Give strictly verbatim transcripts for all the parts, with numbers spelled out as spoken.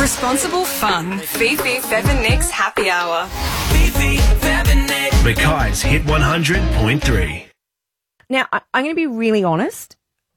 Responsible fun. Fifi, Fev and Nick's Happy Hour. Fifi, Fev and Nick. Mackay's Hit one hundred point three. Now, I, I'm going to be really honest.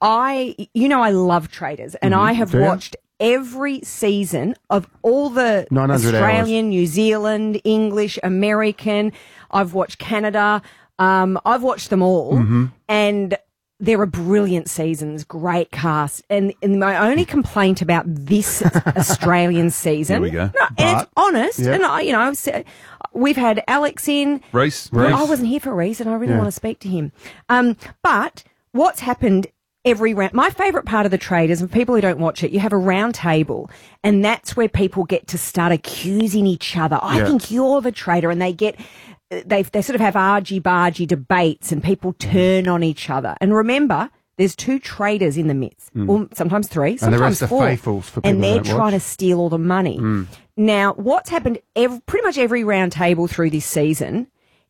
I, you know, I love Traitors, and Mm-hmm. I have Do you? watched every season of all the nine hundred Australian, New Zealand, English, American. I've watched Canada. Um, I've watched them all, Mm-hmm. and there are brilliant seasons, great cast. And, and my only complaint about this Australian season, Here we go. no, and it's honest, Yeah. and I, you know, I've said, we've had Alex in. Reese. Well, I wasn't here for Reese, and I really Yeah. want to speak to him. Um, but what's happened every round? My favourite part of the Traitors, and for people who don't watch it, you have a round table, and that's where people get to start accusing each other. I Yeah. think you're the traitor, and they get. They they sort of have argy-bargy debates, and people turn on each other. And remember, there's two traitors in the midst, or sometimes three, sometimes And the rest are four, faithfuls for people and who they're don't trying watch. to steal all the money. Now, what's happened? Every, pretty much every round table through this season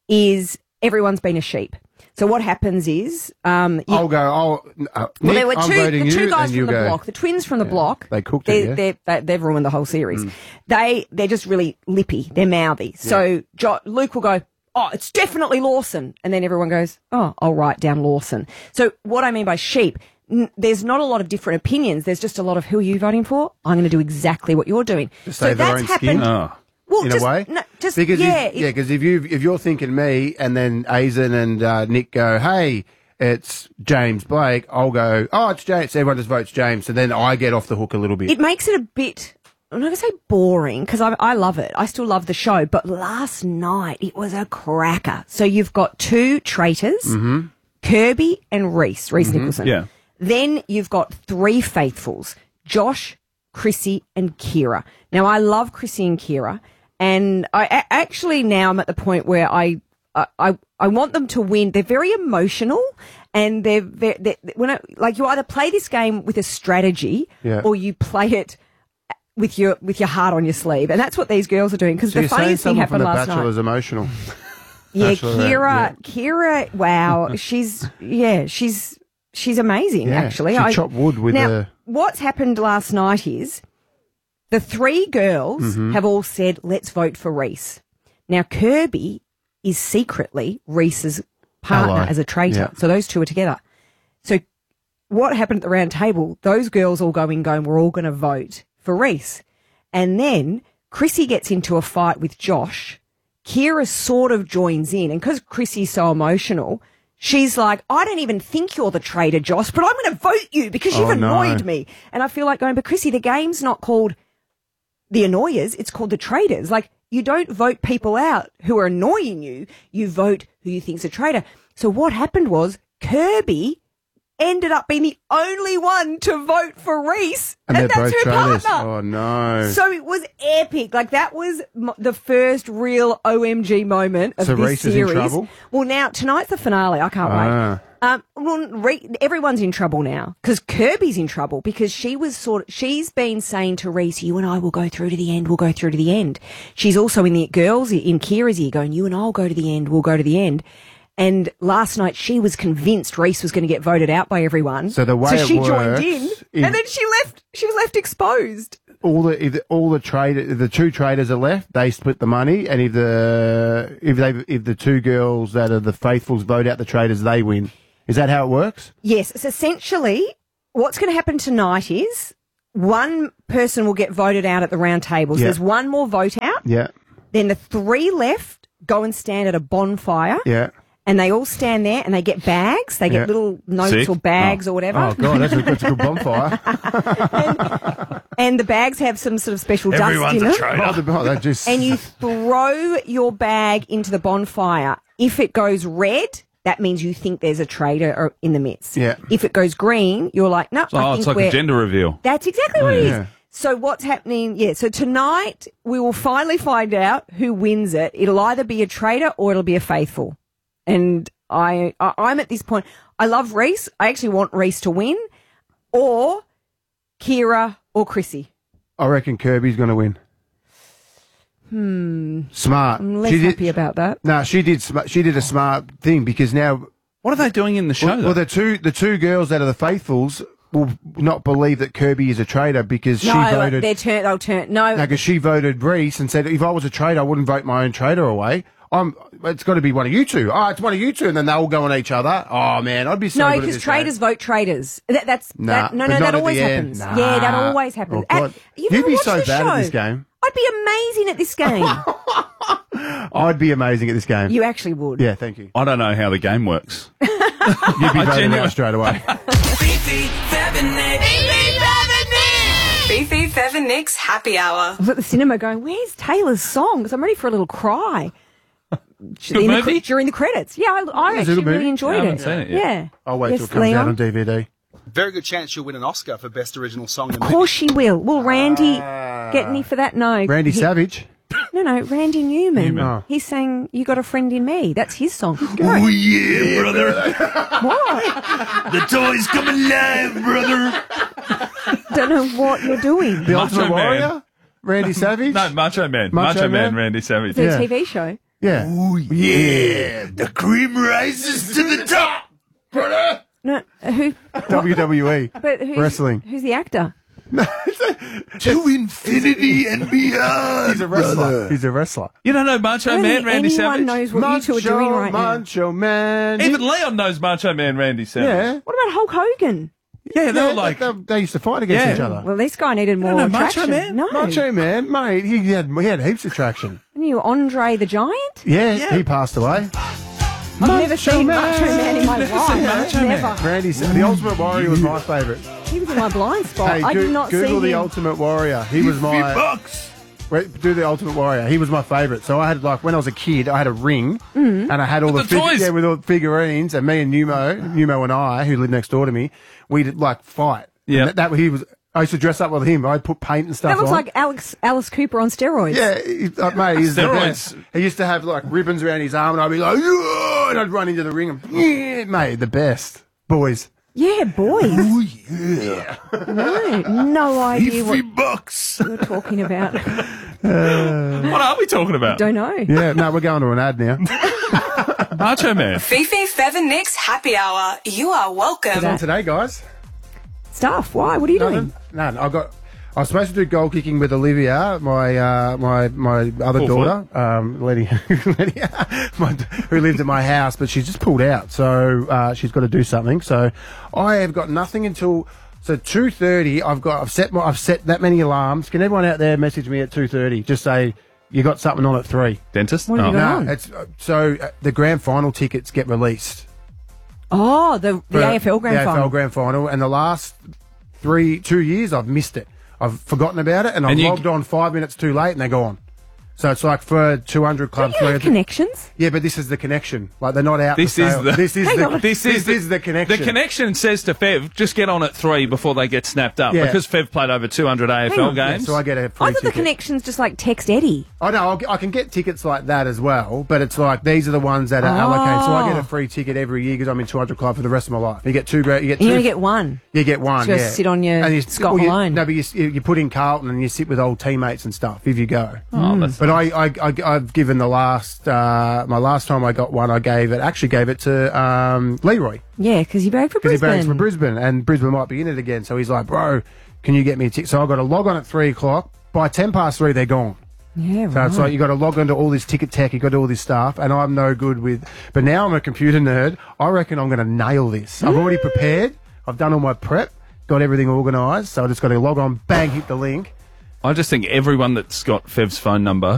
is everyone's been a sheep. So what happens is, um, you, I'll go. I'll. Uh, well, Nick, there were I'm two, voting the two you, guys and from you the go. block, the twins from the block. They cooked they're, it, yeah? they're, they, they've ruined the whole series. They they're just really lippy. They're mouthy. So jo- Luke will go, "Oh, it's definitely Lawson," and then everyone goes, "Oh, I'll write down Lawson." So what I mean by sheep, n- there's not a lot of different opinions. There's just a lot of who are you voting for? I'm going to do exactly what you're doing. Just so save their that's own happened. skin? Oh. Well, in just, a way, no, just because yeah, if, yeah, because if you if you're thinking me, and then Aizen and uh, Nick go, "Hey, it's James Blake," I'll go, "Oh, it's James." Everyone just votes James, so then I get off the hook a little bit. it makes it a bit, I'm not going to say boring, because I, I love it. I still love the show. But last night, it was a cracker. So you've got two traitors, Mm-hmm. Kirby and Reese, Reese Nicholson. Yeah. Then you've got three faithfuls, Josh, Chrissy and Kira. Now, I love Chrissy and Kira. And I a- actually now I'm at the point where I, I, I, I want them to win. They're very emotional. And they're, they're, they're when I, like you either play this game with a strategy Yeah. or you play it with your with your heart on your sleeve, and that's what these girls are doing. Because so the you're saying funniest thing someone from happened The last Bachelor night. is emotional. Yeah, Bachelorette, Kira, Kira, wow, she's yeah, she's she's amazing. Yeah, actually, she chopped wood with now, the- what's happened last night is the three girls Mm-hmm. have all said, "Let's vote for Reese." Now Kirby is secretly Reese's partner Ally. as a traitor, Yeah. so those two are together. So what happened at the round table? Those girls all go in going, "We're all going to vote for Reese," and then Chrissy gets into a fight with Josh. Kira sort of joins in, and because Chrissy's so emotional, she's like, "I don't even think you're the traitor, Josh, but I'm going to vote you because you've Oh, no. annoyed me." And I feel like going, "But Chrissy, the game's not called the annoyers, it's called the traitors. Like, you don't vote people out who are annoying you, you vote who you think's a traitor." So what happened was Kirby ended up being the only one to vote for Reese, And and, they're that's both her traitors. partner. Oh no! So it was epic. Like, that was m- the first real O M G moment of So this Reese is in series. trouble? Well, now tonight's the finale. I can't Ah. wait. Um, well, Re- everyone's in trouble now because Kirby's in trouble because she was sort of, she's been saying to Reese, "You and I will go through to the end. We'll go through to the end." She's also in the girls in Kira's ear going, "You and I'll go to the end. We'll go to the end." And last night she was convinced Reese was going to get voted out by everyone. So the way so it she works joined in, is- and then she left. She was left exposed. all the if the, all the trade if the two traders are left, they split the money, and if the if they if the two girls that are the faithfuls vote out the traders, they win. Is that how it works? Yes. So essentially, what's going to happen tonight is one person will get voted out at the round table. So Yeah. there's one more vote out. Yeah, Then the three left go and stand at a bonfire. yeah. And they all stand there and they get bags. They get Yeah. little notes Sick. or bags or whatever. Oh god, that's a, that's a good bonfire. And the bags have some sort of special Everyone's dust in a them. traitor. oh, the, oh, that just And you throw your bag into the bonfire. If it goes red, that means you think there's a traitor or- in the midst. Yeah. If it goes green, you're like, no, I Oh, think it's like we're... a gender reveal. That's exactly what it is. Yeah. So what's happening? Yeah. So tonight we will finally find out who wins it. It'll either be a traitor or it'll be a faithful. And I, I I'm at this point. I love Reese. I actually want Reese to win, or Kira or Chrissy. I reckon Kirby's going to win. Hmm. Smart. I'm less She did- happy about that. No, she did. sm- She did a smart thing because now, What are they doing in the show? well, though? well, the two the two girls that are the faithfuls will not believe that Kirby is a traitor because she no, voted. they're turn. They'll turn. No, No, because she voted Reese and said, if I was a traitor, I wouldn't vote my own traitor away. I'm, it's got to be one of you two. Oh, it's one of you two. And then they'll go on each other. Oh, man, I'd be so no, good at because this traitors game. vote traitors. That, that's Nah, that, no, but no, not that at always the end. happens. Nah. Yeah, that always happens. Oh, God. At, you've You'd never be watched so this bad show. at this game. I'd be amazing at this game. I'd be amazing at this game. You actually would. Yeah, thank you. I don't know how the game works. You'd be voted genuinely- out straight away. Fifi, Fev and Nick. Fifi, Fev and Nick's Happy Hour. I was at the cinema going, where's Taylor's song? Because I'm ready for a little cry. In the movie? cre- during the credits. Yeah, I, I It was a actually good movie. really enjoyed Yeah, I it. haven't seen it yet. Yeah. I'll wait yes, till it comes Leon? out on D V D. Very good chance she'll win an Oscar for Best Original Song in a Of Movie. course she will. Will Randy get any for that? No. Randy He- Savage. No, no, Randy Newman. Newman. Oh. He's saying, You Got a Friend in Me. That's his song. Oh, yeah, brother. What? The toys come alive, brother. Don't know what you're doing. The Macho Ultimate Man. Warrior? Randy Savage? No, Macho Man. Macho Macho, Man, Man? Randy Savage. It's a Yeah. T V show. Yeah. Oh, yeah. The cream rises to the top, brother. No, who? W W E. But who's, Wrestling. Who's the actor? To infinity and beyond. He's a wrestler. brother. He's a wrestler. You don't know Macho I don't Man, think Randy anyone Savage? knows what you two are doing right Macho Man. Even Leon knows Macho Man, Randy Savage. Yeah. now. What about Hulk Hogan? Yeah, they Yeah, were like, they, they used to fight against Yeah. each other. Well, this guy needed more know Macho traction. Man? No. Macho Man, mate, he had, he had heaps of traction. And you, Andre the Giant? Yeah, he passed away. I've never seen Man. Macho Man in my Never life. seen Macho Man. Never. Randy, Sa- the Ultimate Warrior was my favourite. He was in my blind spot. Hey, I Goo- did not Google see the him. Ultimate Warrior. He was Fifty my. bucks. Wait, do the Ultimate Warrior. He was my favourite. So I had like when I was a kid, I had a ring, Mm-hmm. and I had all With the, the fig- toys. yeah, with all the figurines. And me and Numo, Numo and I, who lived next door to me, we'd like fight. And Yeah. that, that he was. I used to dress up with him. I'd put paint and stuff That looks on. like Alex Alice Cooper on steroids. Yeah, he, uh, mate, he's the Steroids. best. He used to have like ribbons around his arm, and I'd be like, yeah, and I'd run into the ring and yeah, mate, the best boys. Yeah, boys. Oh, yeah. no, no idea Fifty what bucks. you're talking about. what are we talking about? Don't know. Yeah, no, we're going to an ad now. Macho Man. Fifi, Fev and Nick's Happy Hour. You are welcome. What's on today, guys? Stuff. Why? What are you doing? None. I got. I was supposed to do goal kicking with Olivia, my uh, my my other Full daughter, um, Letty, Letty my, who lived at my house, but she's just pulled out, so uh, she's got to do something. So I have got nothing until so two thirty. I've got I've set my, I've set that many alarms. Can everyone out there message me at two thirty? Just say you got something on at three. Dentist? What have you Oh. got? No, it's uh, so uh, the grand final tickets get released. Oh, the, the For A F L grand the final. A F L grand final, and the last three two years I've missed it. I've forgotten about it, and I've And you- logged on five minutes too late, and they're gone. So it's like for two hundred clubs. You have three hundred connections. yeah, but this is the connection. Like they're not out. This for is sale. the- this is Hang the on. This is, the, the connection. The connection says to Fev, just get on at three before they get snapped up. Yeah. Because Fev played over two hundred A F Hang L on. Yeah, games. so I get a free I thought the ticket. connections just like text Eddie. I know I'll, I can get tickets like that as well, but it's like these are the ones that are Oh. allocated. So I get a free ticket every year because I'm in two hundred club for the rest of my life. You get two great. You get You two. only get one. You get one. Just yeah. sit on your And you, Scott well, you- Malone. No, but you, you put in Carlton and you sit with old teammates and stuff if you go. Oh, that's But I, I, I, I've given the last, uh, my last time I got one, I gave it, actually gave it to um, Leroy Yeah, because you back for because he barracks for Brisbane. Brisbane, and Brisbane might be in it again. So he's like, bro, can you get me a ticket? So I've got to log on at three o'clock. By ten past three, they're gone. Yeah, So right. it's like you got to log onto all this ticket tech, you got to do all this stuff, and I'm no good with. But now I'm a computer nerd. I reckon I'm going to nail this. I've already prepared. I've done all my prep, got everything organised. So I just got to log on, bang, hit the link. I just think everyone that's got Fev's phone number